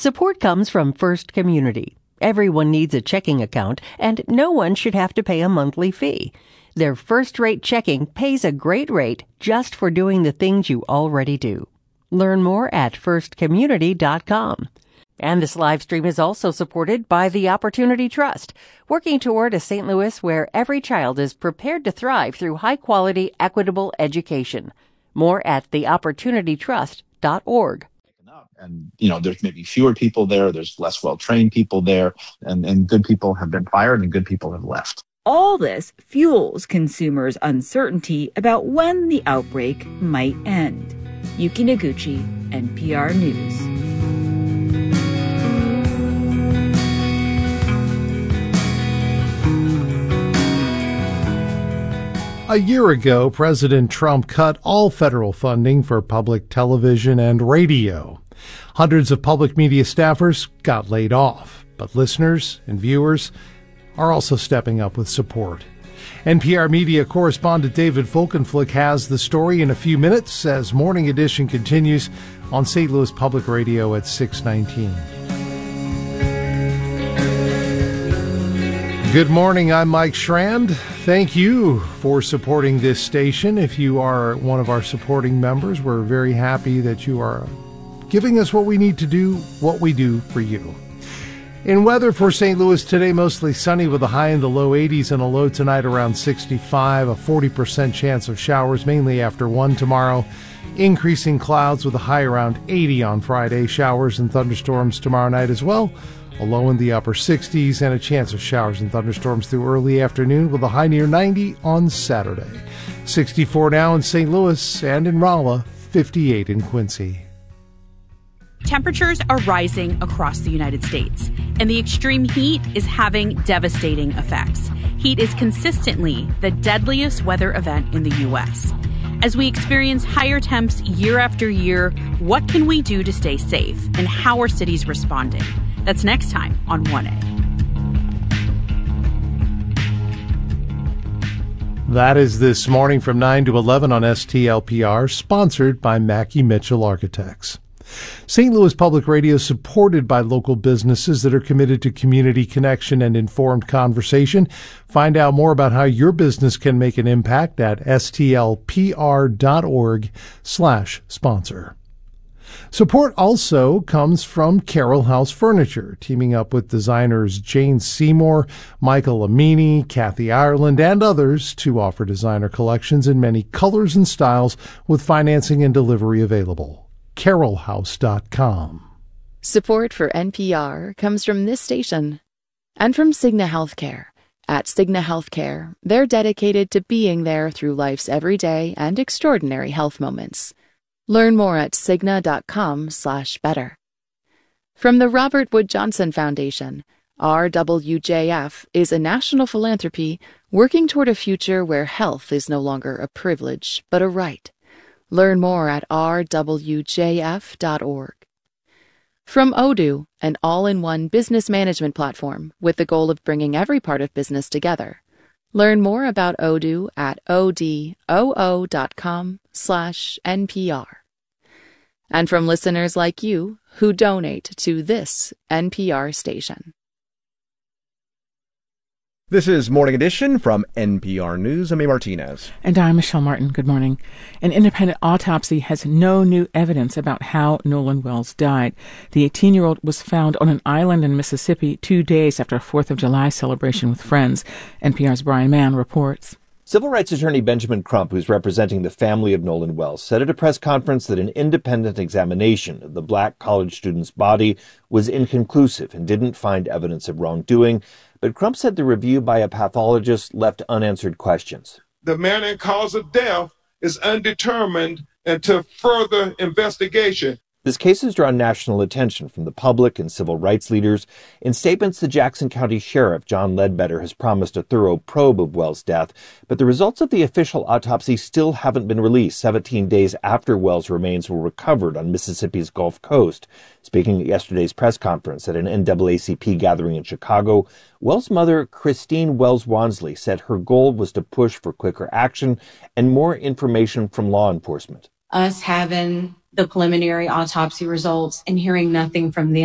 Support comes from First Community. Everyone needs a checking account, and no one should have to pay a monthly fee. Their first-rate checking pays a great rate just for doing the things you already do. Learn more at firstcommunity.com. And this live stream is also supported by the Opportunity Trust, working toward a St. Louis where every child is prepared to thrive through high-quality, equitable education. More at theopportunitytrust.org. And, there's maybe fewer people there, there's less well-trained people there, and good people have been fired and good people have left. All this fuels consumers' uncertainty about when the outbreak might end. Yuki Noguchi, NPR News. A year ago, President Trump cut all federal funding for public television and radio. Hundreds of public media staffers got laid off, but listeners and viewers are also stepping up with support. NPR media correspondent David Folkenflik has the story in a few minutes as Morning Edition continues on St. Louis Public Radio at 6:19. Good morning, I'm Mike Schrand. Thank you for supporting this station. If you are one of our supporting members, we're very happy that you are giving us what we need to do, what we do for you. In weather for St. Louis today, mostly sunny with a high in the low 80s and a low tonight around 65, a 40% chance of showers, mainly after 1 tomorrow. Increasing clouds with a high around 80 on Friday, showers and thunderstorms tomorrow night as well. A low in the upper 60s and a chance of showers and thunderstorms through early afternoon with a high near 90 on Saturday. 64 now in St. Louis and in Rolla, 58 in Quincy. Temperatures are rising across the United States, and the extreme heat is having devastating effects. Heat is consistently the deadliest weather event in the U.S. As we experience higher temps year after year, what can we do to stay safe, and how are cities responding? That's next time on 1A. That is this morning from 9 to 11 on STLPR, sponsored by Mackey Mitchell Architects. St. Louis Public Radio is supported by local businesses that are committed to community connection and informed conversation. Find out more about how your business can make an impact at stlpr.org/sponsor. Support also comes from Carroll House Furniture, teaming up with designers Jane Seymour, Michael Amini, Kathy Ireland, and others to offer designer collections in many colors and styles with financing and delivery available. carrollhouse.com. Support for NPR comes from this station and from Cigna Healthcare. At Cigna Healthcare, they're dedicated to being there through life's everyday and extraordinary health moments. Learn more at Cigna.com/better. From the Robert Wood Johnson Foundation, RWJF is a national philanthropy working toward a future where health is no longer a privilege, but a right. Learn more at rwjf.org. From Odoo, an all-in-one business management platform with the goal of bringing every part of business together. Learn more about Odoo at odoo.com/NPR. And from listeners like you who donate to this NPR station. This is Morning Edition from NPR News. I'm A. Martinez. And I'm Michelle Martin. Good morning. An independent autopsy has no new evidence about how Nolan Wells died. The 18-year-old was found on an island in Mississippi 2 days after a 4th of July celebration with friends. NPR's Brian Mann reports. Civil rights attorney Benjamin Crump, who's representing the family of Nolan Wells, said at a press conference that an independent examination of the black college student's body was inconclusive and didn't find evidence of wrongdoing. But Crump said the review by a pathologist left unanswered questions. The manner and cause of death is undetermined until further investigation. This case has drawn national attention from the public and civil rights leaders. In statements, the Jackson County Sheriff, John Ledbetter, has promised a thorough probe of Wells' death, but the results of the official autopsy still haven't been released 17 days after Wells' remains were recovered on Mississippi's Gulf Coast. Speaking at yesterday's press conference at an NAACP gathering in Chicago, Wells' mother, Christine Wells Wansley, said her goal was to push for quicker action and more information from law enforcement. Us having the preliminary autopsy results and hearing nothing from them